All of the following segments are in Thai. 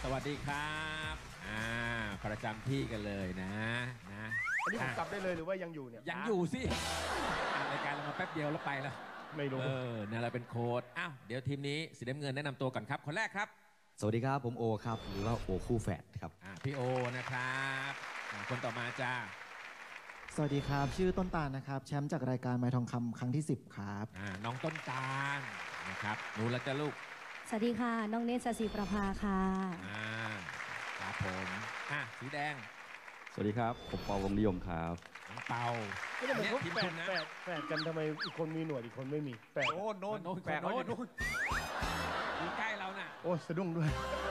สวัสดีครับประจำที่กันเลยนะอันนี้ผมกลับได้เลยหรือว่ายังอยู่เนี่ยยังอยู่สิรายการเรามาแป๊บเดียวแล้วไปแล้วไม่รู้เนี่ยเราเป็นโค้ดเดี๋ยวทีมนี้สีน้ำเงินแนะนำตัวก่อนครับคนแรกครับสวัสดีครับผมโอครับหรือว่าโอคู่แฝดครับพี่โอนะครับคนต่อมาจ้าสวัสดีครับชื่อต้นตาลนะครับแชมป์จากรายการไม้ทองคำครั้งที่10ครับน้องต้นตาลนะครับหนูละจ้าลูกสวัสดีค่ะน้องเนสศิประภาค่ะครับผมสีแดงสวัสดีครับผมปอวงนิยมครับน้องเปาก็จะเป็นพวกแฝดกันทำไมอีกคนมีหนวดอีกคนไม่มีแฝดโน่นแฝดโน่นอยู่ใกล้เราน่ะโอ้สะดุ้งด้วย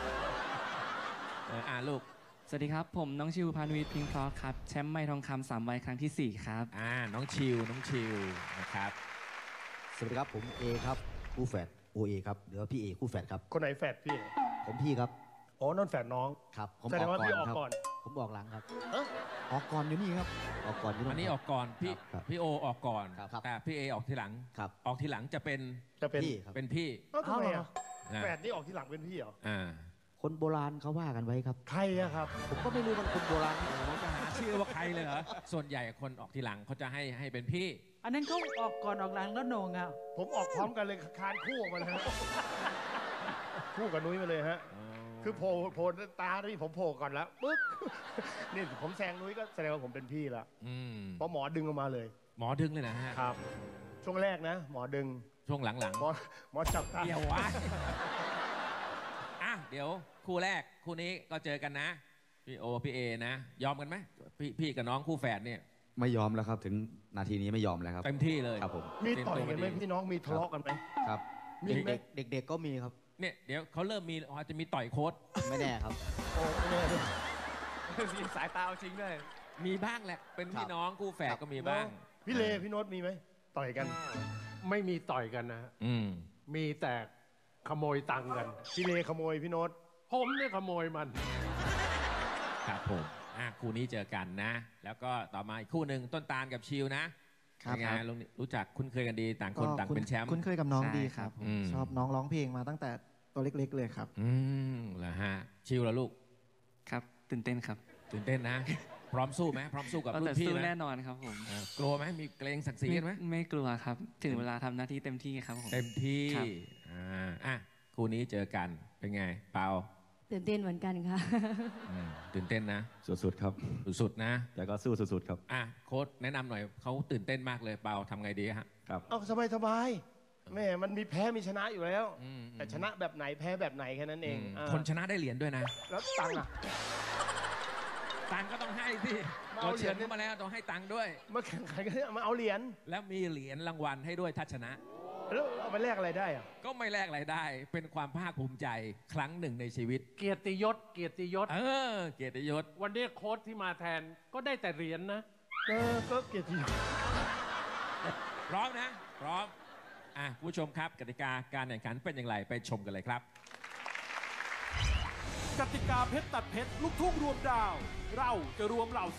ลูกสวัสดีครับผมน้องชิวพานุวิทย์พิงพลอครับแชมป์ไม้ทองคำ3 วัยครั้งที่4ครับน้องชิวนะครับสวัสดีครับผมเอครับคู่แฝดโอเอครับหรือว่าพี่เอคู่แฝดครับคนไหนแฝดพี่ผมพี่ครับอ๋อนั่นแฝดน้องครับผมออกก่อนผมออกหลังครับออกก่อนอยู่นี่ครับออกก่อนอยู่อันนี้ออกก่อนพี่โอออกก่อนแต่พี่เอออกทีหลังออกทีหลังจะเป็นพี่ครับเป็นพี่ทำไมแฝดนี่ออกทีหลังเป็นพี่เหรอคนโบราณเขาว่ากันไว้ครับใครอะครับผมก็ไม่รู้มันคนโบราณที่ไหนจะหาชื่อว่าใครเลยเหรอส่วนใหญ่คนออกทีหลังเขาจะให้เป็นพี่อันนั้นเขาออกก่อนออกหลังแล้วโหน่งอ่ะผมออกพร้อมกันเลยคานคู่ออกมาเลยฮะคู่กับนุ้ยมาเลยฮะคือโผล่ตาที่ผมโผล่ก่อนแล้วปึ๊กนี่ผมแซงนุ้ยก็แสดงว่าผมเป็นพี่ละเพราะหมอดึงออกมาเลยหมอดึงเลยนะฮะครับช่วงแรกนะหมอดึงช่วงหลังหมอจับตาเกี่ยวไว้เดี๋ยวคู่แรกคู่นี้ก็เจอกันนะพี่โอพี่เอนะยอมกันไหมพี่กับน้องคู่แฝดเนี่ยไม่ยอมแล้วครับถึงนาทีนี้ไม่ยอมแล้วครับเต็มที่เลยครับผมมีต่อยกันไหมพี่น้องมีทะเลาะกันไหมครับเด็กๆก็มีครับเนี่ยเดี๋ยวเขาเริ่มมีอาจจะมีต่อยโค้ดไม่แน่ครับโอ้ไม่แน่มีสายตาจริงเลยมีบ้างแหละเป็นพี่น้องคู่แฝดก็มีบ้างพี่เลพี่โน้ตมีไหมต่อยกันไม่มีต่อยกันนะมีแต่ขโมยตังค์กันพี่เลขโมยพี่โน้ตผมเนี่ยขโมยมันครับผมคู่นี้เจอกันนะแล้วก็ต่อมาอีกคู่หนึ่งต้นตาลกับชิวนะครับงานรู้จักคุ้นเคยกันดีต่างคนต่างเป็นแชมป์คุ้นเคยกับน้องดีครับชอบน้องร้องเพลงมาตั้งแต่ตัวเล็กๆเลยครับเหรอฮะชิวแล้วลูกครับตื่นเต้นครับตื่นเต้นนะพร้อมสู้ไหมพร้อมสู้กับรุ่นพี่ไหมแน่นอนครับผมกลัวไหมมีเกรงศักดิ์ศรีไหมไม่กลัวครับถึงเวลาทำหน้าที่เต็มที่ครับผมเต็มที่คู่นี้เจอกันเป็นไงเปาตื่นเต้นเหมือนกันค่ะตื่นเต้นนะสุดๆครับสุดๆนะแต่ก็สู้สุดๆครับโค้ชแนะนำหน่อยเขาตื่นเต้นมากเลยเปาทำไงดีฮะครับเอาสบายแม่มันมีแพ้มีชนะอยู่แล้วแต่ชนะแบบไหนแพ้แบบไหนแค่นั้นเองคนชนะได้เหรียญด้วยนะแล้วตังค์ตังค์ก็ต้องให้สิเราเชิญเข้ามาแล้วต้องให้ตังค์ด้วยมาแข่งขันกันมาเอาเหรียญแล้วมีเหรียญรางวัลให้ด้วยถ้าชนะแล้วเอาไปแลกอะไรได้อะก็ไม่แลกอะไรได้เป็นความภาคภูมิใจครั้งหนึ่งในชีวิตเกียรติยศเกียรติยศเกียรติยศวันนี้โค้ชที่มาแทนก็ได้แต่เหรียญนะก็เกียรติยศพร้อมนะพร้อมคุณผู้ชมครับกติกาการแข่งขันเป็นอย่างไรไปชมกันเลยครับกติกาเพชรตัดเพชรลูกทุ่งรวมดาวเราจะรวมเหล่า